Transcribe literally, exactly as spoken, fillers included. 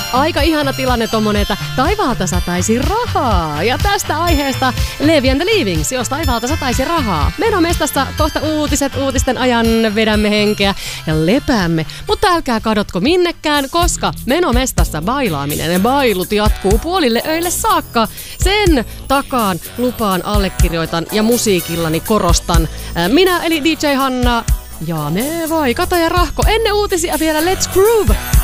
Aika ihana tilanne tommonen, että taivaalta sataisi rahaa. Ja tästä aiheesta Levi and the Leavings, jos taivaalta sataisi rahaa. Menomestassa kohta uutiset, uutisten ajan vedämme henkeä ja lepäämme. Mutta älkää kadotko minnekään, koska Menomestassa bailaaminen ja bailut jatkuu puolille öille saakka. Sen takaan lupaan allekirjoitan ja musiikillani korostan. Minä eli D J Hanna ja me vai Kata ja Rahko. Ennen uutisia vielä Let's Groove!